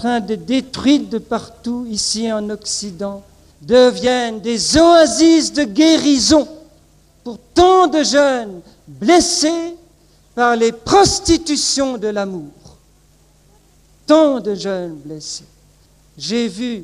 train de détruire de partout ici en Occident, deviennent des oasis de guérison pour tant de jeunes blessés par les prostitutions de l'amour. Tant de jeunes blessés. J'ai vu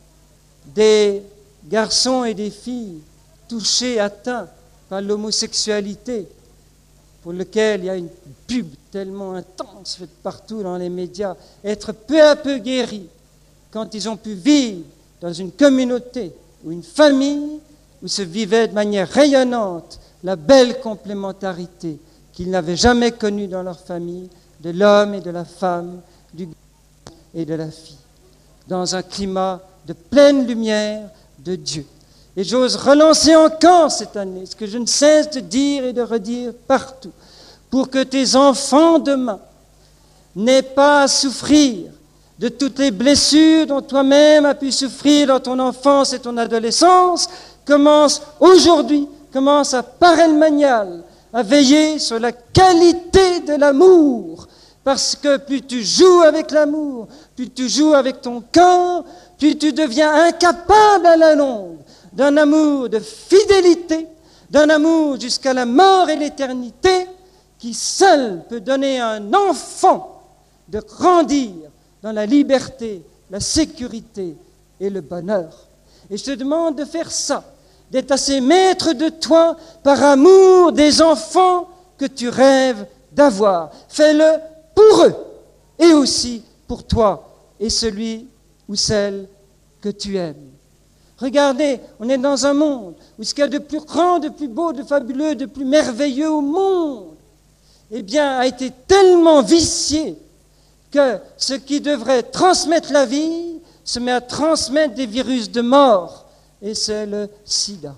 des garçons et des filles touchés, atteints par l'homosexualité, pour lequel il y a une pub tellement intense faite partout dans les médias, être peu à peu guéris quand ils ont pu vivre dans une communauté ou une famille où se vivait de manière rayonnante la belle complémentarité qu'ils n'avaient jamais connue dans leur famille, de l'homme et de la femme, du garçon et de la fille, dans un climat de pleine lumière de Dieu. Et j'ose relancer encore cette année ce que je ne cesse de dire et de redire partout, pour que tes enfants demain n'aient pas à souffrir de toutes les blessures dont toi-même as pu souffrir dans ton enfance et ton adolescence. Commence aujourd'hui, commence à Parelmanial, à veiller sur la qualité de l'amour, parce que plus tu joues avec l'amour, plus tu joues avec ton corps, plus tu deviens incapable à la longue d'un amour de fidélité, d'un amour jusqu'à la mort et l'éternité, qui seul peut donner à un enfant de grandir dans la liberté, la sécurité et le bonheur. Et je te demande de faire ça, d'être assez maître de toi par amour des enfants que tu rêves d'avoir. Fais-le pour eux et aussi pour toi et celui ou celle que tu aimes. Regardez, on est dans un monde où ce qu'il y a de plus grand, de plus beau, de fabuleux, de plus merveilleux au monde, eh bien, a été tellement vicié que ce qui devrait transmettre la vie se met à transmettre des virus de mort, et c'est le sida.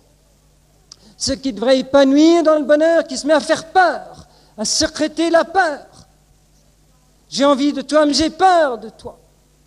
Ce qui devrait épanouir dans le bonheur, qui se met à faire peur, à sécréter la peur. J'ai envie de toi, mais j'ai peur de toi.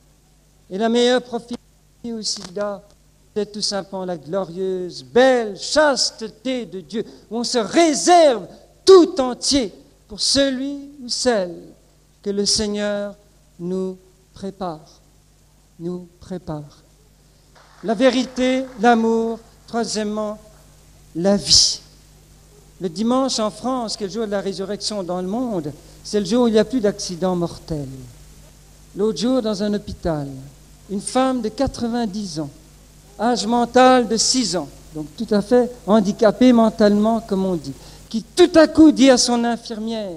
Et la meilleure prophétie au sida, c'est tout simplement la glorieuse, belle chasteté de Dieu, où on se réserve tout entier pour celui ou celle que le Seigneur nous prépare. Nous prépare. La vérité, l'amour, troisièmement, la vie. Le dimanche en France, qui est le jour de la résurrection dans le monde, c'est le jour où il n'y a plus d'accidents mortels. L'autre jour, dans un hôpital, une femme de 90 ans, âge mental de 6 ans, donc tout à fait handicapée mentalement, comme on dit, qui tout à coup dit à son infirmière,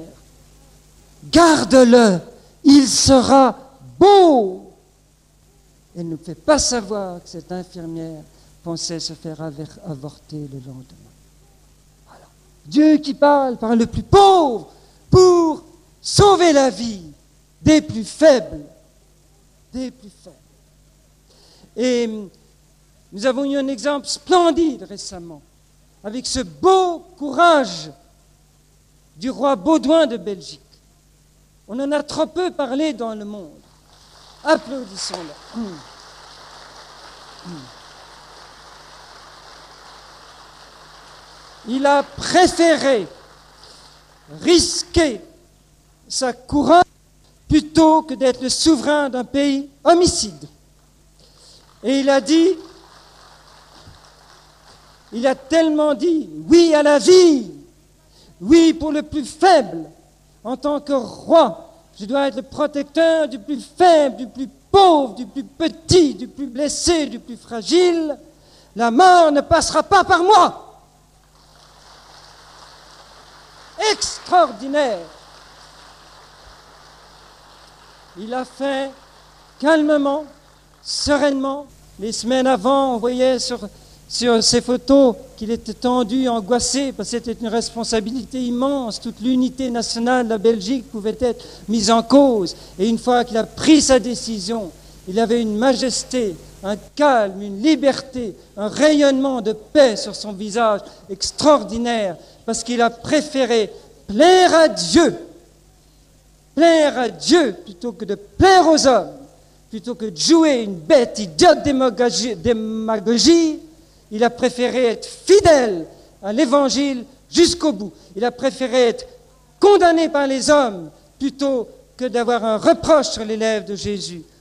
« Garde-le, il sera beau !» Elle ne fait pas savoir que cette infirmière pensait se faire avorter le lendemain. Voilà. Dieu qui parle par le plus pauvre pour sauver la vie des plus faibles. Des plus faibles. Et nous avons eu un exemple splendide récemment, avec ce beau courage du roi Baudouin de Belgique. On en a trop peu parlé dans le monde. Applaudissons-le. Il a préféré risquer sa couronne plutôt que d'être le souverain d'un pays homicide. Et il a tellement dit oui à la vie, oui pour le plus faible. En tant que roi, je dois être le protecteur du plus faible, du plus pauvre, du plus petit, du plus blessé, du plus fragile. La mort ne passera pas par moi. Extraordinaire. Il a fait calmement, sereinement. Les semaines avant, on voyait sur ces photos qu'il était tendu, angoissé, parce que c'était une responsabilité immense. Toute l'unité nationale de la Belgique pouvait être mise en cause. Et une fois qu'il a pris sa décision, il avait une majesté, un calme, une liberté, un rayonnement de paix sur son visage extraordinaire, parce qu'il a préféré plaire à Dieu plutôt que de plaire aux hommes, plutôt que de jouer une bête idiote démagogie. Il a préféré être fidèle à l'Évangile jusqu'au bout. Il a préféré être condamné par les hommes plutôt que d'avoir un reproche sur les lèvres de Jésus